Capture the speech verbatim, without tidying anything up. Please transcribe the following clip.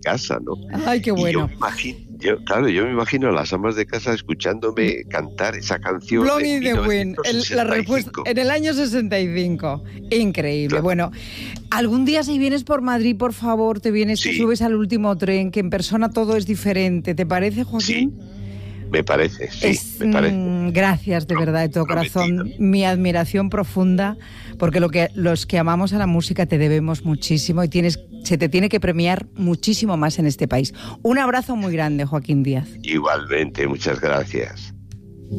casa, ¿no? Ay, qué bueno. Y yo me imagino, yo, claro, yo me imagino a las amas de casa escuchándome cantar esa canción Blowing de the Wind, el, la respuesta en el año sesenta y cinco. Increíble. Claro. Bueno, algún día si vienes por Madrid, por favor, te vienes, sí. te subes al último tren, que en persona todo es diferente. ¿Te parece, Joaquín? Sí. Me parece, sí, es, me parece. Mmm, gracias, de verdad, de todo corazón. Mi admiración profunda, porque lo que los que amamos a la música te debemos muchísimo y tienes, se te tiene que premiar muchísimo más en este país. Un abrazo muy grande, Joaquín Díaz. Igualmente, muchas gracias.